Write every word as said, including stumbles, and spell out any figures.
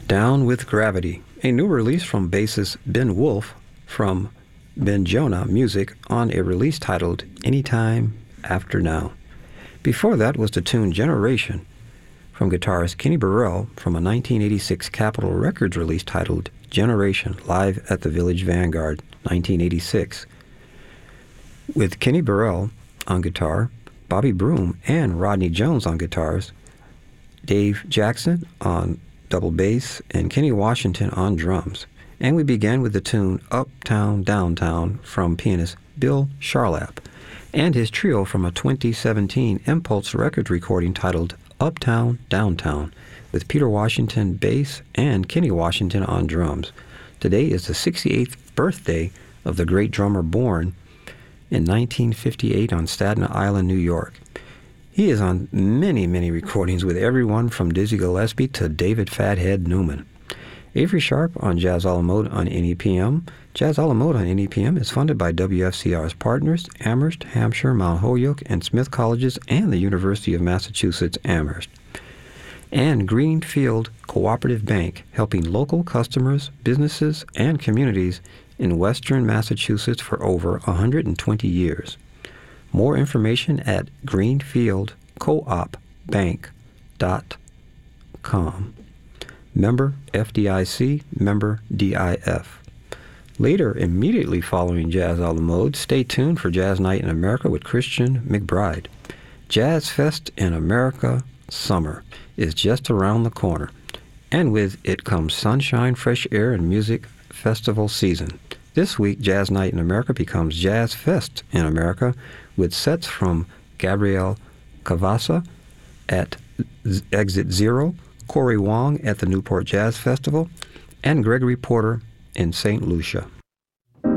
Down with Gravity, a new release from bassist Ben Wolf from Ben Jonah Music on a release titled Anytime After Now. Before that was the tune Generation from guitarist Kenny Burrell from a nineteen eighty-six Capitol Records release titled Generation, live at the Village Vanguard, nineteen eighty-six. With Kenny Burrell on guitar, Bobby Broom and Rodney Jones on guitars, Dave Jackson on double bass, and Kenny Washington on drums. And we began with the tune Uptown Downtown from pianist Bill Charlap and his trio from a twenty seventeen Impulse Records recording titled Uptown Downtown with Peter Washington bass and Kenny Washington on drums. Today is the sixty-eighth birthday of the great drummer born in nineteen fifty-eight on Staten Island, New York. He is on many, many recordings with everyone from Dizzy Gillespie to David Fathead Newman. Avery Sharp on Jazz a la Mode on N E P M. Jazz a la Mode on N E P M is funded by W F C R's partners, Amherst, Hampshire, Mount Holyoke, and Smith Colleges, and the University of Massachusetts Amherst. And Greenfield Cooperative Bank, helping local customers, businesses, and communities in western Massachusetts for over one hundred twenty years. More information at greenfield coop bank dot com. Member F D I C, member D I F. Later, immediately following Jazz a la Mode, stay tuned for Jazz Night in America with Christian McBride. Jazz Fest in America Summer is just around the corner, and with it comes sunshine, fresh air, and music festival season. This week, Jazz Night in America becomes Jazz Fest in America with sets from Gabriel Cavassa at Exit Zero, Corey Wong at the Newport Jazz Festival, and Gregory Porter in Saint Lucia.